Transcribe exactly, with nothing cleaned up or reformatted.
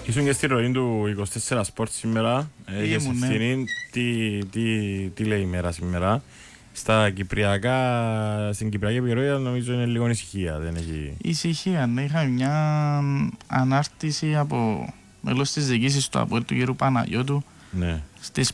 Ήσουν και στη ροή του είκοσι τέσσερα Sport σήμερα. Έχεις Ήμουν, ναι. ευθύνη. Τι, τι, τι λέει η μέρα σήμερα. Στα κυπριακά, στην κυπριακή επιρροή νομίζω είναι λίγο ησυχία. Δεν έχει... Ησυχία, ναι. Είχα μια ανάρτηση από μέλος της διοίκησης του ΑΠΟΕΛ του κ. Παναγιώτου Ναι. στις